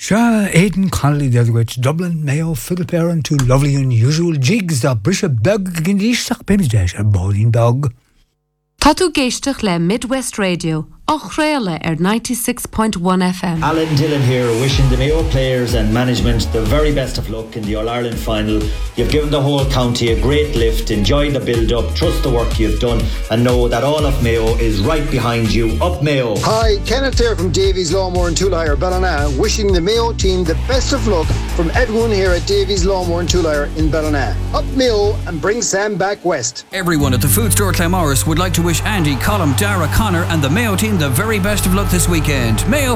Sure, Aidan Connolly the other way to Dublin, Mayo, Fiddlepair and two lovely unusual jigs the Bishop Bug gin Eastach Bimsdash a bowling bug. Tatu géisteach le Midwest Radio, Ochraile 96.1 FM. Alan Dillon here, wishing the Mayo players and management the very best of luck in the All-Ireland final. You've given the whole county a great lift. Enjoy the build-up, trust the work you've done, and know that all of Mayo is right behind you. Up Mayo! Hi, Kenneth here from Davies Lawnmower in Tullyre, Ballina, wishing the Mayo team the best of luck from Edwin here at Davies Lawnmower in Tullyre in Ballina. Up Mayo and bring Sam back west. Everyone at the food store Claremorris would like to wish Andy, Colm, Dara, Connor and the Mayo team the very best of luck this weekend. Mayo